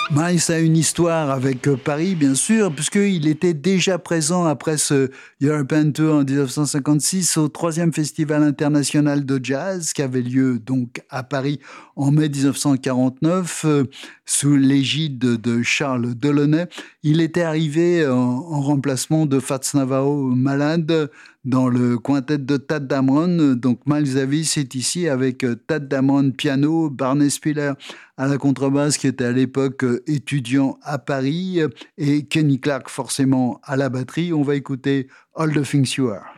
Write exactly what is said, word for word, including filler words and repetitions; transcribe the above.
Miles a une histoire avec euh, Paris, bien sûr, puisqu'il était déjà présent après ce European Tour en dix-neuf cent cinquante-six au troisième Festival international de jazz qui avait lieu donc à Paris en mai dix-neuf cent quarante-neuf euh, sous l'égide de, de Charles Delaunay. Il était arrivé en, en remplacement de Fats Navarro malade dans le quintet de Tadd Dameron. Donc Miles Davis est ici avec euh, Tadd Dameron piano, Barney Spiller à la contrebasse qui était à l'époque euh, étudiant à Paris euh, et Kenny Clark forcément à la batterie. On va écouter All the Things You Are.